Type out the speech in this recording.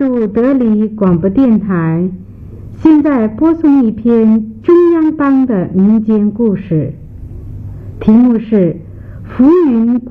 度德里广播电台现在播送一篇中央邦的民间故事，题目是《浮云